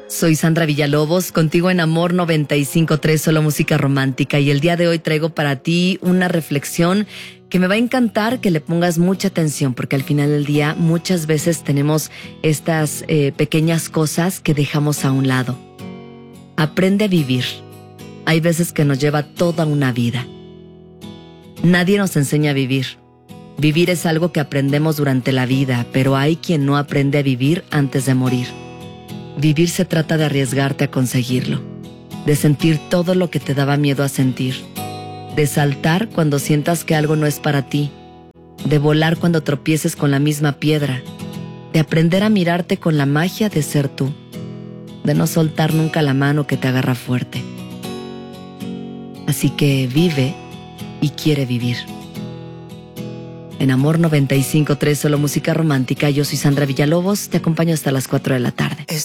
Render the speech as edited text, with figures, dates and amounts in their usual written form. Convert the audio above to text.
Soy Sandra Villalobos, contigo en Amor 95.3, solo música romántica. Y el día de hoy traigo para ti una reflexión que me va a encantar que le pongas mucha atención, porque al final del día muchas veces tenemos estas pequeñas cosas que dejamos a un lado. Aprende a vivir. Hay veces que nos lleva toda una vida. Nadie nos enseña a vivir. Vivir es algo que aprendemos durante la vida, pero hay quien no aprende a vivir antes de morir. Vivir se trata de arriesgarte a conseguirlo, de sentir todo lo que te daba miedo a sentir, de saltar cuando sientas que algo no es para ti, de volar cuando tropieces con la misma piedra, de aprender a mirarte con la magia de ser tú, de no soltar nunca la mano que te agarra fuerte. Así que vive y quiere vivir. En Amor 95.3, solo música romántica, yo soy Sandra Villalobos, te acompaño hasta las 4 de la tarde.